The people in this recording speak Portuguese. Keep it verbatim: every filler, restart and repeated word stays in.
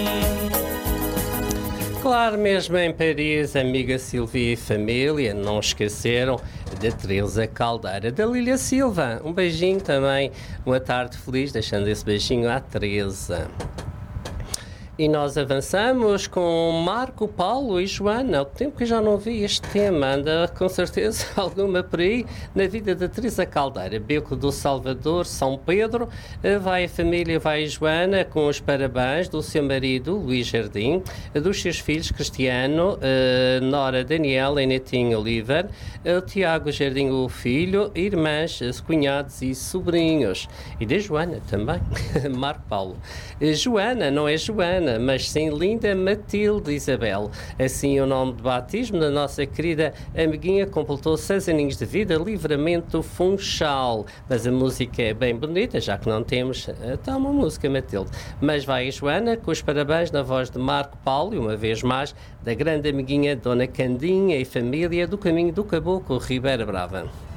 Claro, mesmo em Paris, a amiga Silvia e família não esqueceram da Teresa Caldeira, da Lília Silva. Um beijinho também, uma tarde feliz, deixando esse beijinho à Teresa. E nós avançamos com Marco, Paulo e Joana. O tempo que eu já não vi este tema, anda com certeza alguma por aí na vida da Teresa Caldeira. Beco do Salvador, São Pedro. Vai a família, vai a Joana com os parabéns do seu marido, Luís Jardim, dos seus filhos, Cristiano, Nora Daniela e Netinho Oliver, Tiago Jardim, o filho, irmãs, cunhados e sobrinhos. E da Joana também, Marco Paulo. Joana, não é Joana, mas sim Linda Matilde Isabel. Assim o nome de batismo da nossa querida amiguinha completou seis aninhos de vida, Livramento Funchal. Mas a música é bem bonita, já que não temos então uma música, Matilde. Mas vai a Joana com os parabéns na voz de Marco Paulo e uma vez mais da grande amiguinha Dona Candinha e família do Caminho do Caboclo, Ribeira Brava.